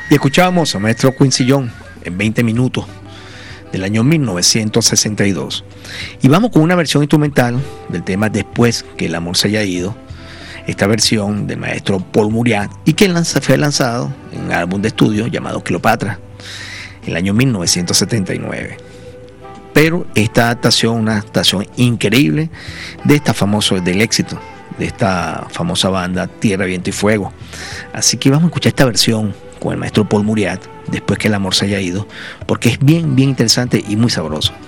Y escuchábamos a maestro Quincy Jones en 20 minutos del año 1962. Y vamos con una versión instrumental del tema Después que el amor se haya ido. Esta versión del maestro Paul Muriat y que fue lanzado en un álbum de estudio llamado Cleopatra en el año 1979. Pero esta adaptación, una adaptación increíble del éxito de esta famosa banda Tierra, Viento y Fuego. Así que vamos a escuchar esta versión con el maestro Paul Muriat, Después que el amor se haya ido, porque es bien interesante y muy sabroso.